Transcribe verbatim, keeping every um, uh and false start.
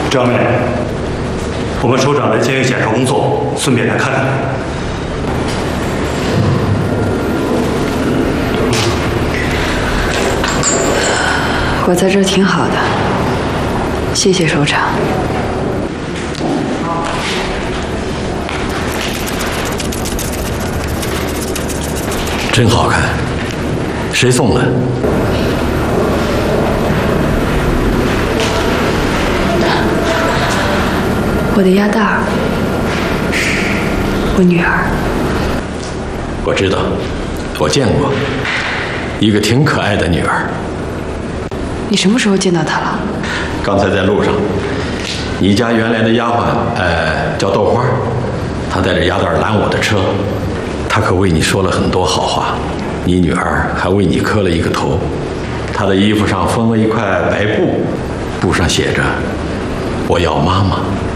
张妹，我们首长来监狱检查工作，顺便来看看。 我在这儿挺好的，谢谢首长。 真好看，谁送的？ 我的鸭蛋儿，我女儿。 我知道，我见过，一个挺可爱的女儿。 你什么时候见到她了？ 刚才在路上，你家原来的丫鬟，呃，叫豆花，她带着鸭蛋拦我的车，她可为你说了很多好话。你女儿还为你磕了一个头，她的衣服上封了一块白布，布上写着“我要妈妈”。